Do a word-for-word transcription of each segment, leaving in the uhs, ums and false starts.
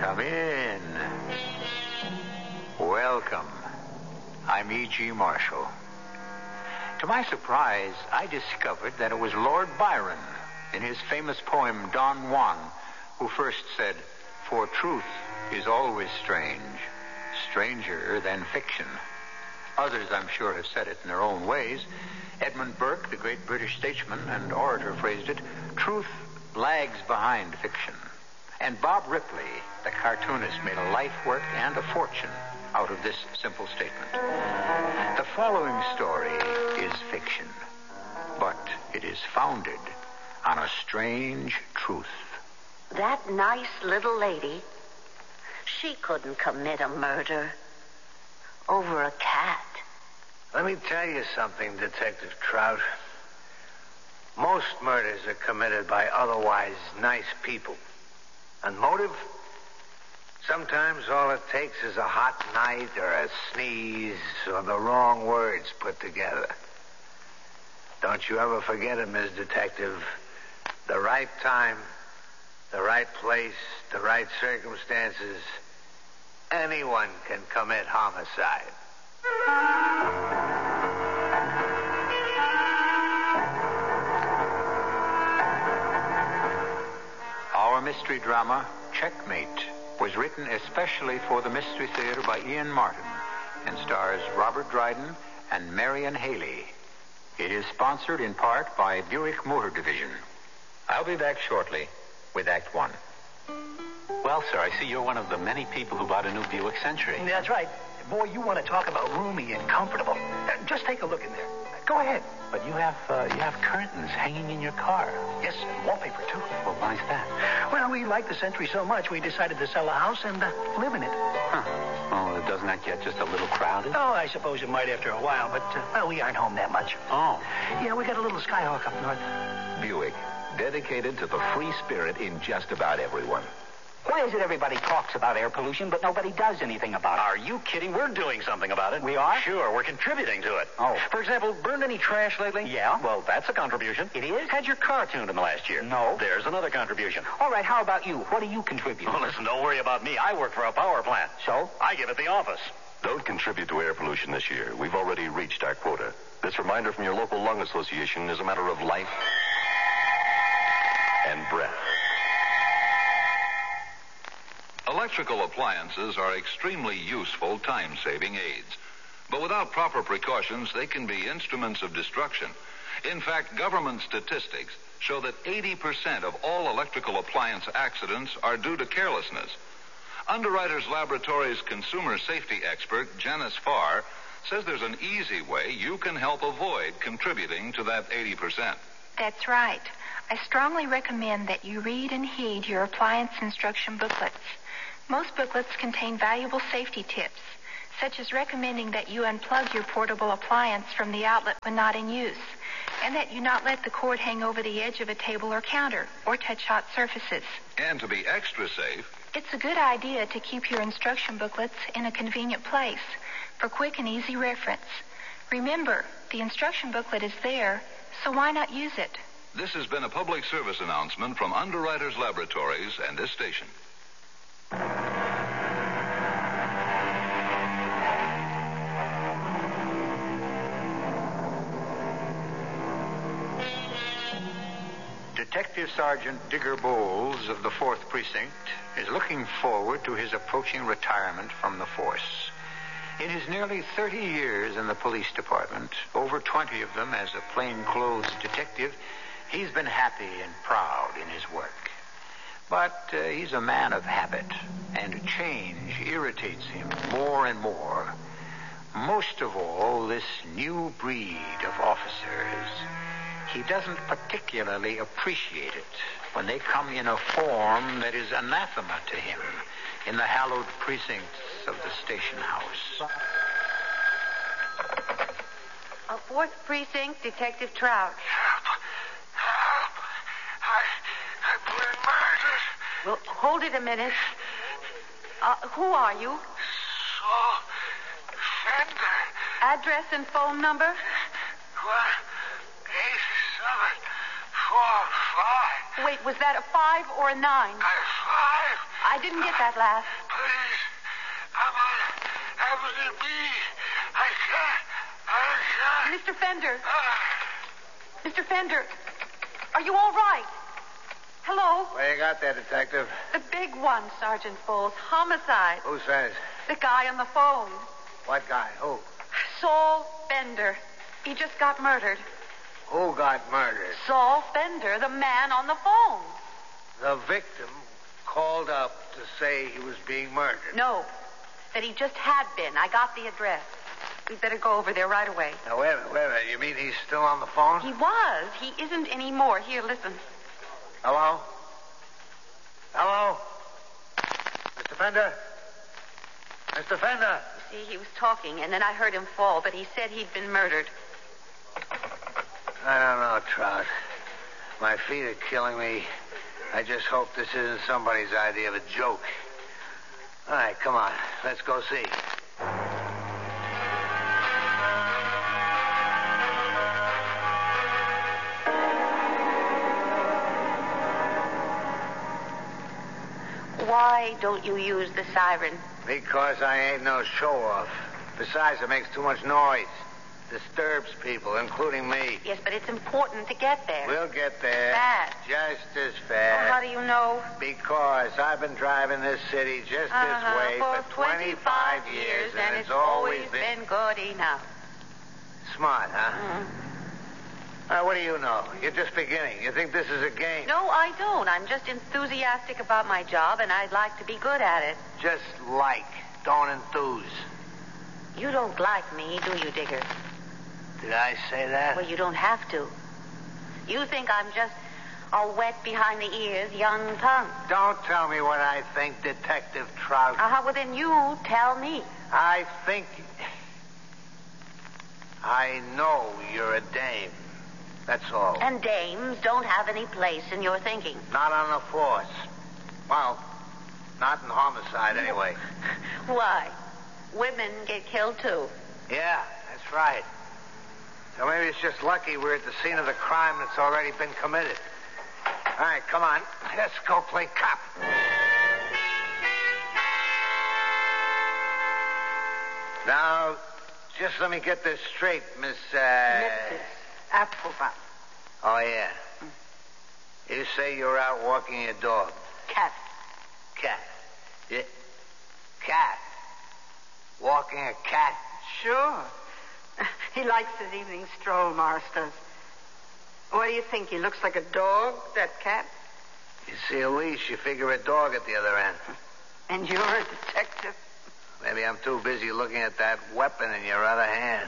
Come in. Welcome. I'm E G. Marshall. To my surprise, I discovered that it was Lord Byron, in his famous poem Don Juan, who first said, "For truth is always strange, stranger than fiction." Others, I'm sure, have said it in their own ways. Edmund Burke, the great British statesman and orator, phrased it, "Truth lags behind fiction." And Bob Ripley, the cartoonist, made a life work and a fortune out of this simple statement. The following story is fiction, but it is founded on a strange truth. That nice little lady, she couldn't commit a murder over a cat. Let me tell you something, Detective Trout. Most murders are committed by otherwise nice people. And motive? Sometimes all it takes is a hot night or a sneeze or the wrong words put together. Don't you ever forget it, Miss Detective. The right time, the right place, the right circumstances. Anyone can commit homicide. Our mystery drama, Checkmate, was written especially for the Mystery Theater by Ian Martin and stars Robert Dryden and Marion Haley. It is sponsored in part by Buick Motor Division. I'll be back shortly with Act One. Well, sir, I see you're one of the many people who bought a new Buick Century. That's right. Boy, you want to talk about roomy and comfortable. Uh, just take a look in there. Go ahead. But you have uh, you have curtains hanging in your car. Yes, and wallpaper, too. Well, why's that? Well, we like the Century so much, we decided to sell the house and uh, live in it. Huh. Well, doesn't that get just a little crowded? Oh, I suppose it might after a while, but, uh, well, we aren't home that much. Oh. Yeah, we got a little Skyhawk up north. Buick, dedicated to the free spirit in just about everyone. Why is it everybody talks about air pollution, but nobody does anything about it? Are you kidding? We're doing something about it. We are? Sure, we're contributing to it. Oh. For example, burned any trash lately? Yeah. Well, that's a contribution. It is? Had your car tuned in the last year? No. There's another contribution. All right, how about you? What do you contribute? Oh, listen, don't worry about me. I work for a power plant. So? I give it the office. Don't contribute to air pollution this year. We've already reached our quota. This reminder from your local lung association is a matter of life and breath. Electrical appliances are extremely useful time-saving aids. But without proper precautions, they can be instruments of destruction. In fact, government statistics show that eighty percent of all electrical appliance accidents are due to carelessness. Underwriters Laboratories consumer safety expert Janice Farr says there's an easy way you can help avoid contributing to that eighty percent. That's right. I strongly recommend that you read and heed your appliance instruction booklets. Most booklets contain valuable safety tips, such as recommending that you unplug your portable appliance from the outlet when not in use, and that you not let the cord hang over the edge of a table or counter, or touch hot surfaces. And to be extra safe, it's a good idea to keep your instruction booklets in a convenient place for quick and easy reference. Remember, the instruction booklet is there, so why not use it? This has been a public service announcement from Underwriters Laboratories and this station. Detective Sergeant Digger Bowles of the fourth Precinct is looking forward to his approaching retirement from the force. In his nearly thirty years in the police department, over twenty of them as a plainclothes detective, he's been happy and proud in his work. But uh, he's a man of habit, and change irritates him more and more. Most of all, this new breed of officers. He doesn't particularly appreciate it when they come in a form that is anathema to him in the hallowed precincts of the station house. A fourth Precinct, Detective Trout. Help! Help! I, I've been murdered. Well, hold it a minute. Uh, who are you? Saul Fender. Address and phone number? One, eight, seven, four, five. Wait, was that a five or a nine? A five. I I didn't get that last. Please. I'm on Avenue B. I can't. I can't. Mister Fender. Uh, Mister Fender. Are you all right? Hello? What you got there, Detective? The big one, Sergeant Bowles. Homicide. Who says? The guy on the phone. What guy? Who? Saul Bender. He just got murdered. Who got murdered? Saul Bender, the man on the phone. The victim called up to say he was being murdered. No, that he just had been. I got the address. We'd better go over there right away. Now, wait a minute, wait a minute. You mean he's still on the phone? He was. He isn't anymore. Here, listen. Hello? Hello? Mister Fender? Mister Fender? You see, he was talking, and then I heard him fall, but he said he'd been murdered. I don't know, Trout. My feet are killing me. I just hope this isn't somebody's idea of a joke. All right, come on. Let's go see. Why don't you use the siren? Because I ain't no show-off. Besides, it makes too much noise. Disturbs people, including me. Yes, but it's important to get there. We'll get there. Fast. Just as Oh, fast. how do you know? Because I've been driving this city just Uh-huh, this way for for twenty-five years, and it's always been... been good enough. Smart, huh? Mm. Uh, what do you know? You're just beginning. You think this is a game? No, I don't. I'm just enthusiastic about my job, and I'd like to be good at it. Just like. Don't enthuse. You don't like me, do you, Digger? Did I say that? Well, you don't have to. You think I'm just a wet behind the ears young tongue. Don't tell me what I think, Detective Trout. Uh-huh, well, then you tell me. I think... I know you're a dame. That's all. And dames don't have any place in your thinking. Not on the force. Well, not in homicide, anyway. Why? Women get killed, too. Yeah, that's right. So maybe it's just lucky we're at the scene of the crime that's already been committed. All right, come on. Let's go play cop. Now, just let me get this straight, Miss... Uh... Missus Applebaum. Oh, yeah. You say you're out walking your dog. Cat. Cat. Yeah. Cat. Walking a cat. Sure. He likes his evening stroll, Morris does. What do you think? He looks like a dog, that cat? You see a leash, you figure a dog at the other end. And you're a detective? Maybe I'm too busy looking at that weapon in your other hand.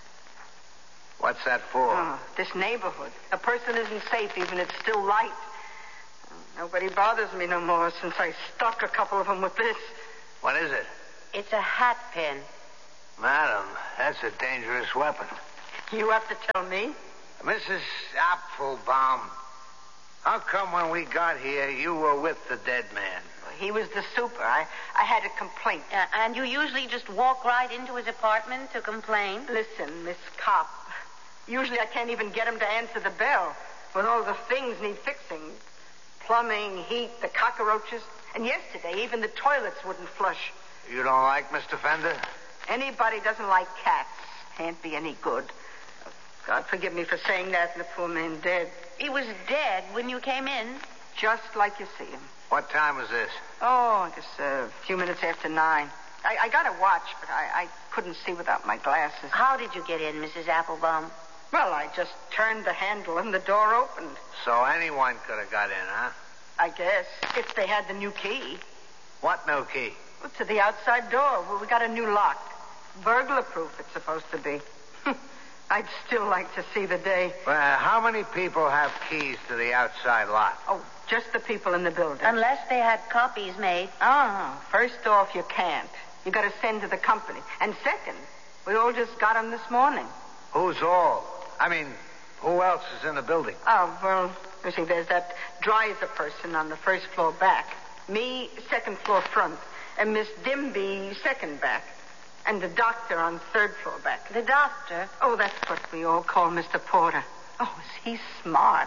What's that for? Oh, this neighborhood. A person isn't safe even if it's still light. Nobody bothers me no more since I stuck a couple of them with this. What is it? It's a hat pin. Madam, that's a dangerous weapon. You have to tell me? Missus Applebaum, how come when we got here you were with the dead man? He was the super. I, I had a complaint. Uh, and you usually just walk right into his apartment to complain? Listen, Miss Cop. Usually I can't even get him to answer the bell when all the things need fixing. Plumbing, heat, the cockroaches. And yesterday, even the toilets wouldn't flush. You don't like Mister Fender? Anybody doesn't like cats. Can't be any good. God forgive me for saying that, and the poor man dead. He was dead when you came in. Just like you see him. What time was this? Oh, I guess uh, a few minutes after nine. I, I got a watch, but I, I couldn't see without my glasses. How did you get in, Missus Applebaum? Well, I just turned the handle and the door opened. So anyone could have got in, huh? I guess, if they had the new key. What new key? Well, to the outside door. Well, we got a new lock. Burglar-proof, it's supposed to be. I'd still like to see the day. Well, how many people have keys to the outside lock? Oh, just the people in the building. Unless they had copies made. Oh, first off, you can't. You got to send to the company. And second, we all just got them this morning. Who's all? I mean, who else is in the building? Oh, well, you see, there's that Dreiser person on the first floor back. Me, second floor front. And Miss Dimby, second back. And the doctor on third floor back. The doctor? Oh, that's what we all call Mister Porter. Oh, is he smart.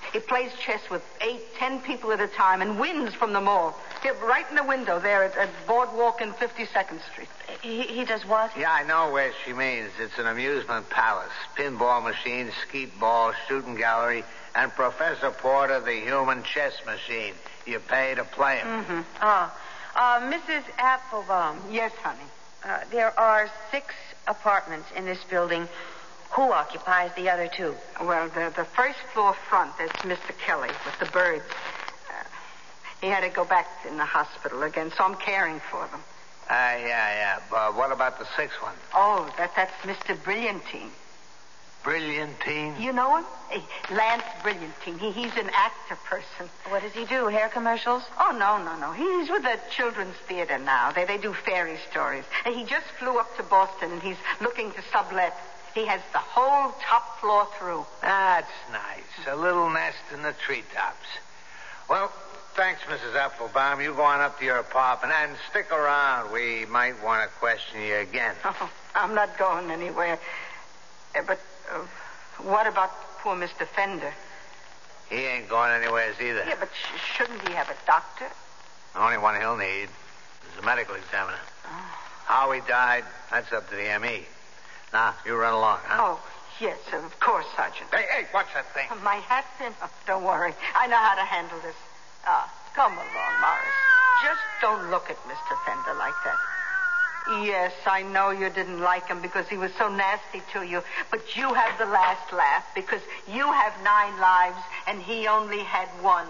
He plays chess with eight, ten people at a time and wins from them all. Here, right in the window there at, at Boardwalk and fifty-second Street. He, he does what? Yeah, I know where she means. It's an amusement palace. Pinball machine, skeet ball, shooting gallery, and Professor Porter, the human chess machine. You pay to play him. Mm-hmm. Ah. Uh, Missus Applebaum. Yes, honey. Uh, there are six apartments in this building. Who occupies the other two? Well, the, the first floor front, that's Mister Kelly with the birds. Uh, he had to go back in the hospital again, so I'm caring for them. Ah, uh, yeah, yeah. But what about the sixth one? Oh, that that's Mister Brilliantine. Brilliantine? You know him? Hey, Lance Brilliantine. He, he's an actor person. What does he do? Hair commercials? Oh, no, no, no. He's with the Children's Theater now. They, they do fairy stories. And he just flew up to Boston, and he's looking to sublet. He has the whole top floor through. That's nice. A little nest in the treetops. Well, thanks, Missus Applebaum. You go on up to your apartment and stick around. We might want to question you again. Oh, I'm not going anywhere. Uh, but uh, what about poor Mister Fender? He ain't going anywhere either. Yeah, but sh- shouldn't he have a doctor? The only one he'll need is a medical examiner. Oh. How he died, that's up to the M E. Now, you run along, huh? Oh, yes, of course, Sergeant. Hey, hey, what's that thing? My hat's in. Oh, don't worry. I know how to handle this. Ah, come along, Morris. Just don't look at Mister Fender like that. Yes, I know you didn't like him because he was so nasty to you, but you have the last laugh because you have nine lives and he only had one.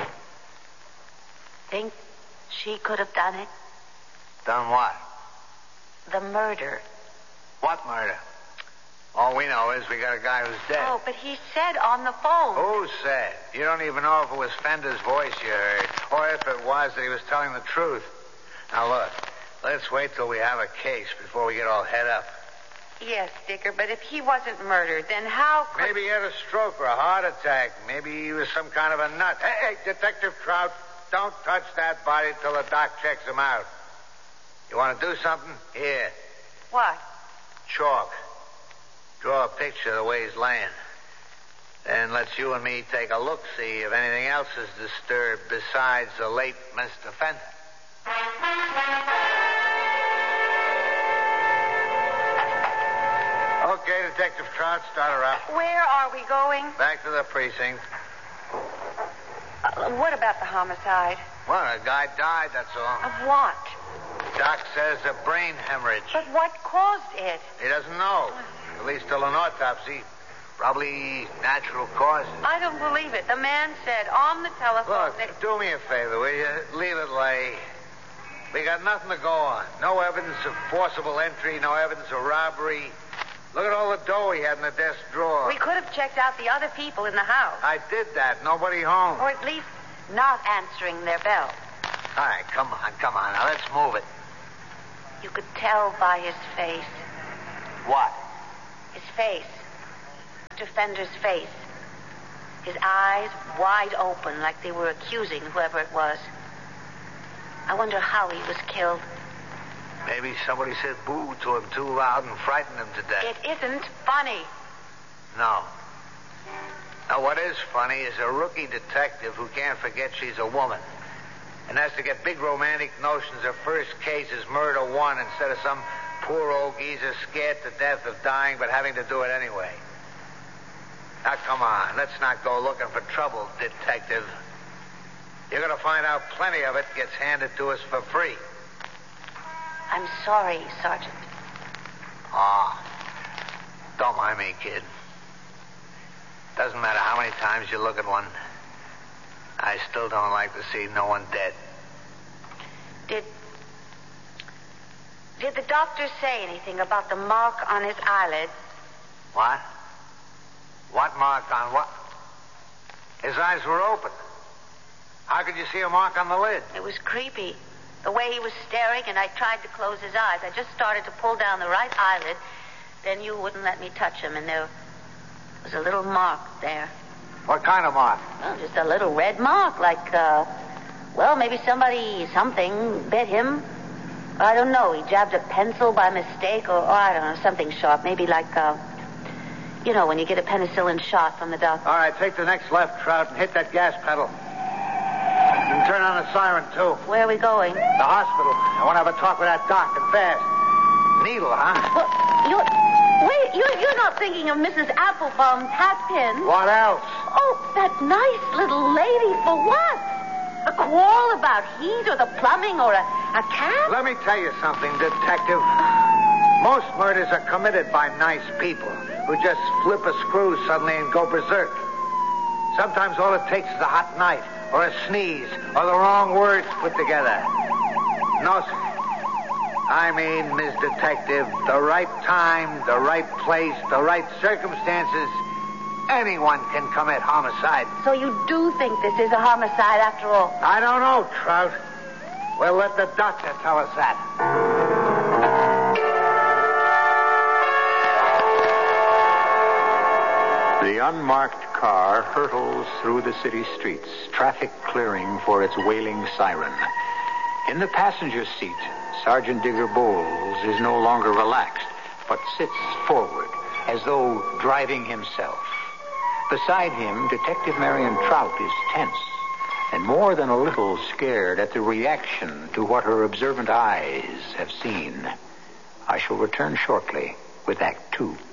Think she could have done it? Done what? The murder. What murder? All we know is we got a guy who's dead. Oh, but he said on the phone. Who said? You don't even know if it was Fender's voice you heard, or if it was that he was telling the truth. Now, look, let's wait till we have a case before we get all head up. Yes, Dicker, but if he wasn't murdered, then how could... Maybe he had a stroke or a heart attack. Maybe he was some kind of a nut. Hey, hey, Detective Trout, don't touch that body till the doc checks him out. You want to do something? Here. What? Chalk. Draw a picture of the way he's laying. Then let's you and me take a look-see if anything else is disturbed besides the late Mister Fender. Okay, Detective Trout, start her up. Where are we going? Back to the precinct. Uh, what about the homicide? Well, a guy died, that's all. Of what? Doc says a brain hemorrhage. But what caused it? He doesn't know. At least till an autopsy. Probably natural causes. I don't believe it. The man said on the telephone Look, that... do me a favor, will you? Leave it lay. We got nothing to go on. No evidence of forcible entry, no evidence of robbery. Look at all the dough he had in the desk drawer. We could have checked out the other people in the house. I did that. Nobody home. Or at least not answering their bell. All right, come on, come on. Now, let's move it. You could tell by his face. What? His face. Mister Fender's face. His eyes wide open like they were accusing whoever it was. I wonder how he was killed. Maybe somebody said boo to him too loud and frightened him to death. It isn't funny. No. Now, what is funny is a rookie detective who can't forget she's a woman and has to get big romantic notions her first case is murder one instead of some poor old geezer scared to death of dying but having to do it anyway. Now, come on. Let's not go looking for trouble, detective. You're going to find out plenty of it gets handed to us for free. I'm sorry, Sergeant. Ah, don't mind me, kid. Doesn't matter how many times you look at one. I still don't like to see no one dead. Did... Did the doctor say anything about the mark on his eyelid? What? What mark on what? His eyes were open. How could you see a mark on the lid? It was creepy. The way he was staring, and I tried to close his eyes. I just started to pull down the right eyelid. Then you wouldn't let me touch him, and there was a little mark there. What kind of mark? Well, just a little red mark, like, uh, well, maybe somebody, something bit him. I don't know. He jabbed a pencil by mistake, or, or I don't know, something sharp. Maybe like, uh, You know, when you get a penicillin shot from the doctor. All right, take the next left, Trout, and hit that gas pedal. And turn on the siren, too. Where are we going? The hospital. I want to have a talk with that doc, and fast. Needle, huh? Well, you're... Wait, you're, you're not thinking of Missus Applebaum's hat pin. What else? Oh, that nice little lady for what? A quarrel about heat or the plumbing or a, a cat? Let me tell you something, Detective. Most murders are committed by nice people who just flip a screw suddenly and go berserk. Sometimes all it takes is a hot night or a sneeze or the wrong words put together. No, sir. I mean, Miss Detective, the right time, the right place, the right circumstances, anyone can commit homicide. So you do think this is a homicide after all? I don't know, Trout. We'll let the doctor tell us that. The unmarked car hurtles through the city streets, traffic clearing for its wailing siren. In the passenger seat, Sergeant Digger Bowles is no longer relaxed, but sits forward as though driving himself. Beside him, Detective Marion Trout is tense and more than a little scared at the reaction to what her observant eyes have seen. I shall return shortly with Act Two.